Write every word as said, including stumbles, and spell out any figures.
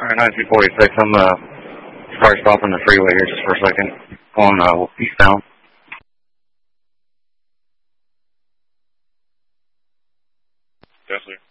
All right, nineteen forty-six. I'm uh, sorry, stopping the freeway here just for a second. Going uh, eastbound. Definitely.